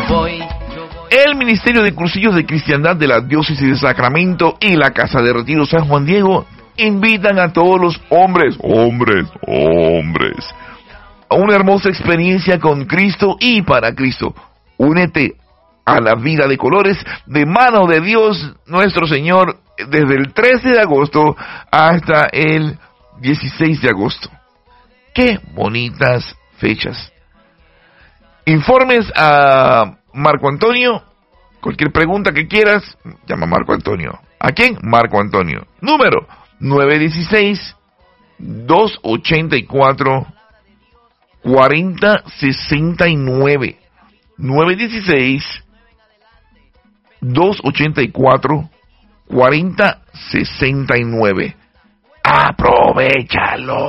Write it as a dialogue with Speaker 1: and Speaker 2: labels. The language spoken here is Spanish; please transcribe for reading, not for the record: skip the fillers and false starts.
Speaker 1: El Ministerio de Cursillos de Cristiandad de la Diócesis de Sacramento y la Casa de Retiro San Juan Diego invitan a todos los hombres, a una hermosa experiencia con Cristo y para Cristo. Únete a la vida de colores de mano de Dios nuestro Señor desde el 13 de agosto hasta el 16 de agosto. ¡Qué bonitas fechas! Informes a Marco Antonio. Cualquier pregunta que quieras, llama a Marco Antonio. ¿A quién? Marco Antonio. Número 916-284-4069. 916-284-4069. ¡Aprovechalo!